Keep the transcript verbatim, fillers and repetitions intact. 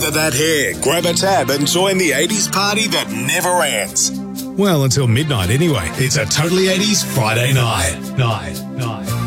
Gather that hair, grab a tab and join the eighties party that never ends. Well, until midnight anyway. It's a Totally eighties Friday night. Night, night.